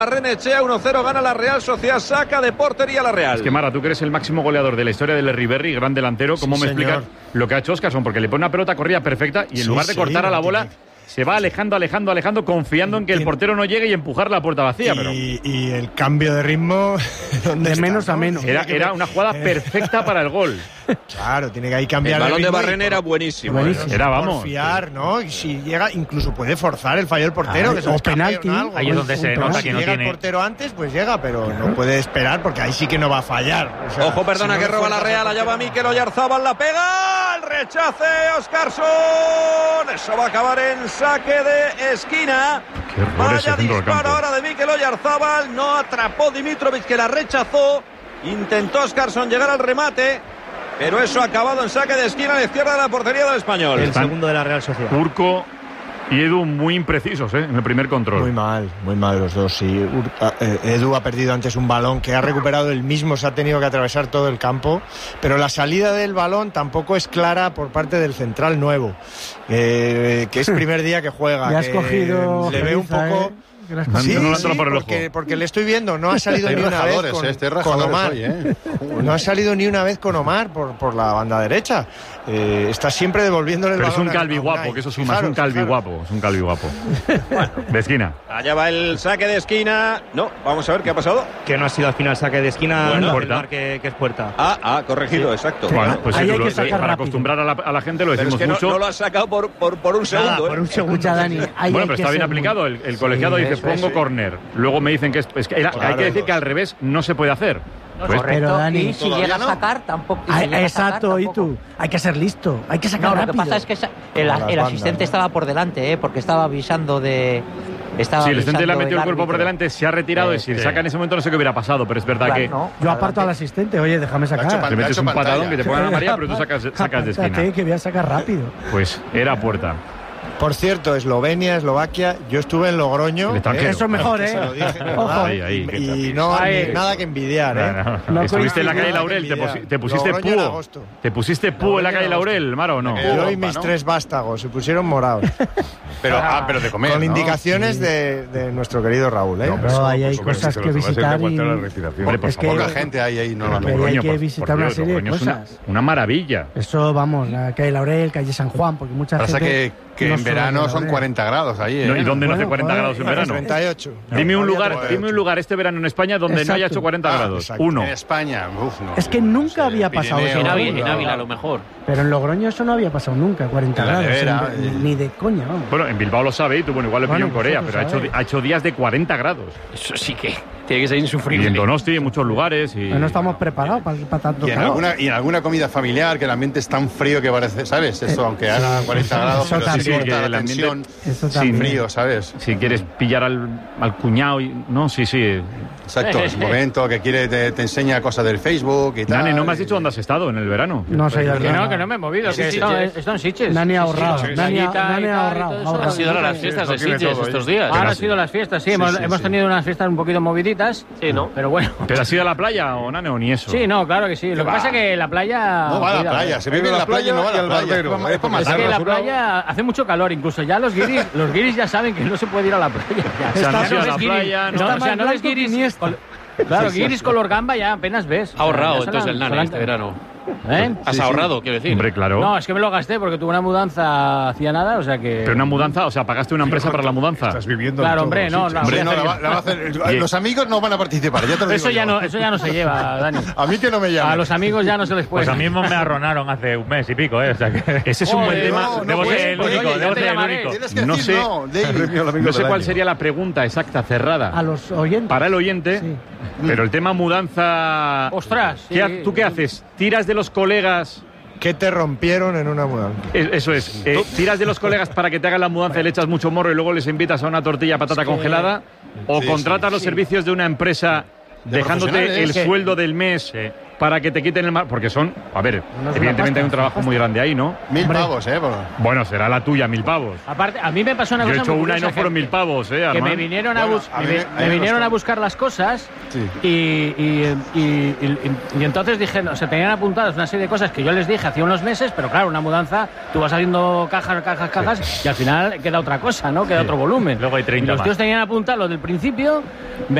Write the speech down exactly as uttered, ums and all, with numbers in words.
Barrenechea, uno cero gana la Real Sociedad, saca de portería la Real. Es que Mara, tú que eres el máximo goleador de la historia del Riverri, gran delantero, ¿cómo sí, me señor. explicas lo que ha hecho Óscarson? Porque le pone una pelota corrida perfecta y en sí, lugar de sí, cortar a la bola, tiene... se va alejando, alejando, alejando, confiando en que el portero no llegue y empujar la puerta vacía. Y, Pero y el cambio de ritmo, ¿dónde de está, menos no? a menos. Era, era una jugada perfecta para el gol. Claro, tiene que ahí cambiar el balón ritmo de Barren y era por- buenísimo. buenísimo. ¿eh? Era, vamos. Confiar, ¿no? Y si llega, incluso puede forzar el fallo del portero, Ah, que se o le escape penalti. o algo. Ahí es donde Un se penalti. nota Si que no llega tiene. el portero antes, pues llega, pero no puede esperar porque ahí sí que no va a fallar. O sea, Ojo, perdona, si no que le roba la fuerzas Real, al allá va portero- Mikel Oyarzabal, la pega, el rechace, Óscarson. Eso va a acabar en saque de esquina. Qué horror ese Vaya centro del disparo campo. ahora de Mikel Oyarzabal, no atrapó Dimitrovic, que la rechazó. Intentó Óscarson llegar al remate, pero eso ha acabado en saque de esquina a la izquierda de la portería del Español. El Están- segundo de la Real Sociedad. Urco y Edu muy imprecisos, ¿eh? En el primer control. Muy mal, muy mal los dos. Sí. Ur- a- eh, Edu ha perdido antes un balón que ha recuperado él mismo, se ha tenido que atravesar todo el campo, pero la salida del balón tampoco es clara por parte del central nuevo, eh, que es primer día que juega. Le has que cogido. le veo un Geliza, poco... ¿eh? Que le has Sí, cogido. no le entra por el ojo. porque, porque le estoy viendo, no ha salido Estáis ni una vez rajadores, con, eh, estáis con rajadores Omar. hoy, ¿eh? No ha salido ni una vez con Omar por, por la banda derecha. Eh, está siempre devolviéndole el Pero es balón un a- calvi a guapo, Unai. que eso suma, es Fijaros, un calvi fijaros. guapo, es un calvi guapo. De esquina. Allá va el saque de esquina. No, vamos a ver qué ha pasado. Que no ha sido al final saque de esquina. Bueno, el puerta. bar que, que es puerta. Ah, ah, corregido, exacto. Bueno, pues Ahí sí, hay tú que lo- sacar para rápido. acostumbrar a la, a la gente lo Pero es decimos que no, mucho. no lo ha sacado por, por, por un segundo. Nada, ¿eh? por un segundo. Escucha, Dani. ahí hay Bueno, pero que está bien ser muy- aplicado. El, el colegiado Sí, dice eso, pongo eso. córner. Luego me dicen que es, es que era- hay Claro, que decir dos. que al revés no se puede hacer. Pues, Pero, Dani, y si ¿todavía llega no? a sacar, tampoco. y si Ah, llega a sacar, exacto, y tampoco. tú. Hay que ser listo, hay que sacar No, lo que rápido. pasa es que esa- el, Como las el bandas, asistente ¿no? estaba por delante, ¿eh? Porque estaba avisando de. Estaba si el asistente le ha avisando metido el del cuerpo por árbitro. delante, se ha retirado y si le Sí. saca en ese momento no sé qué hubiera pasado, pero es verdad Claro, que no, Yo aparto al adelante. asistente, oye, déjame Le ha hecho sacar. le metes un pantalla. patadón que te pongan a María, pero tú sacas, sacas de Apártate, esquina. que voy a sacar rápido. Pues era puerta. Por cierto, Eslovenia, Eslovaquia, yo estuve en Logroño. El extranjero. Eso es mejor, que se ¿eh? lo dije, de Ojo. verdad, Ahí, ahí, qué y, tal. y no Ahí. ni nada que envidiar, ¿eh? No, no. No Estuviste en la coincide. calle Laurel, te, Envidiar. pusi- te pusiste Logroño en púo. agosto. ¿Te pusiste púo en la calle Logroño en Laurel, Maro, o no? Eh, Yo y Europa, mis ¿no? tres vástagos se pusieron morados. Pero, ah, pero de comer, con ¿no? indicaciones de, de nuestro querido Raúl, ¿eh? No, pero ahí hay cosas que visitar y... Hombre, por es que- Poca gente hay ahí normalmente. Pero hay Logroño, que por- visitar por una Dios, serie de Logroño es una- cosas. Una maravilla. Eso, vamos, la calle Laurel, calle San Juan, porque mucha Pasa gente... que, que no en solo verano de son Laurel. cuarenta grados ahí, ¿eh? No, ¿y dónde no hace Bueno, cuarenta joder, grados en joder, verano? treinta y ocho. Dime un lugar, cuarenta y ocho. dime un lugar este verano en España donde no haya Exacto. hecho cuarenta Ah, grados. exacto. Uno. En España, uf, no. Es que nunca No sé, había pasado Pirineo, eso. En Ávila, Raúl. en Ávila, a lo mejor. Pero en Logroño eso no había pasado nunca, cuarenta En la grados. nevera, en- eh. Ni de coña, vamos. Bueno, en Bilbao lo sabe y tú, bueno, igual lo Bueno, pilló en Corea, vosotros pero ha hecho, sabéis. ha hecho días de cuarenta grados. Eso sí que tiene que ser Y insufrible. en Donosti, en muchos lugares. Y... Pero no estamos preparados para, para tanto Y en, calor. alguna, y en alguna comida familiar que el ambiente es tan frío que parece, ¿sabes? Eso, aunque haga cuarenta grados, eso pero sí también. soporta Que la el ambiente- tensión Eso Sí, también. frío, ¿sabes? Si quieres pillar al, al cuñado y... No, sí, sí. Exacto, es un momento que quiere te, te enseña cosas del Facebook y tal. Nani, ¿no me has y- dicho dónde has estado en el verano? No sé, ya Que no, que no me he movido. Sí, que sí, esto, sí. esto en Sitges. Nani ha ahorrado. Sí, sí, sí. Nani ha- Playita Nani y ha tal, ahorrado, y todo eso. ahorrado. Han sido ahora las Sí, fiestas de lo tiene Sitges todo, estos ¿eh? días. Ahora Pero han sido las fiestas, sí. hemos sí, hemos sí. tenido unas fiestas un poquito moviditas. Sí, ¿no? Pero bueno. ¿Pero has ido a la playa o, Nane, o ni eso? Sí, no, claro que sí. Lo que va? pasa es que la playa... No va a la cuidado, playa, eh. se vive en la playa y no va a la playa. Es para- es para Es que matarlo. la playa hace mucho calor, incluso ya los guiris, los guiris ya saben que no se puede ir a la playa. Ya. O sea, no has Ya ido a ves la guiris- playa, no. no, Está o sea, más no ves blanco que guiris... Iniesta. col- Claro, guiris color gamba ya apenas ves. Ha ahorrado Ya se la- entonces el se Nane la- este verano. ¿Eh? Has ahorrado, quiero decir. Hombre, claro. No, es que me lo gasté porque tuve una mudanza hacía nada, o sea que... Pero una mudanza, o sea, pagaste una empresa para la mudanza. Estás viviendo Claro, en hombre, todo, no, sí, no, Hombre, voy a no, hacer la va- yo. la va a hacer- los amigos no van a participar, ya te lo digo Eso ya, yo. no, eso ya no se lleva, Dani. A mí que no me llamen. A los amigos ya no se les puede. Pues a mí mismo me arronaron hace un mes y pico, ¿eh? O sea que... Ese es un buen Joder, tema. no, no debo puedes, ser el pues, único, oye, ya debo te ser el llamaré. único. Tienes que No decir sé, no, David. no sé cuál sería la pregunta exacta, cerrada. A los oyentes. Para el oyente, Sí. pero el tema mudanza... Ostras, ¿Qué sí. ha- ¿Tú qué haces? ¿Tiras de los colegas? ¿Qué te rompieron en una mudanza? Es- Eso es. eh, ¿Tiras de los colegas para que te hagan la mudanza y le echas mucho morro y luego les invitas a una tortilla de patata congelada? ¿O Sí, contratas sí. los servicios de una empresa dejándote profesionales. el Que- sueldo del mes Sí. para que te quiten el mar, porque son, a ver, No es una evidentemente pasta, hay un es trabajo una muy grande ahí, ¿no? Mil Hombre. pavos, ¿eh? Por- Bueno, será la tuya, mil pavos. Aparte, a mí me pasó una Yo he cosa hecho muy una y curiosa no fueron que- mil pavos, ¿eh, que Armand? me vinieron a, Bueno, bus- a mí me, me- vi- a mí me me vinieron costó. a buscar las cosas Sí. y, y, y- y- y entonces dije, no, se tenían apuntadas una serie de cosas que yo les dije hace unos meses, pero claro, una mudanza, tú vas haciendo cajas, cajas, cajas y al final queda otra cosa, ¿no? Queda Sí. otro volumen. Luego hay treinta y los más. tíos tenían apuntado lo del principio.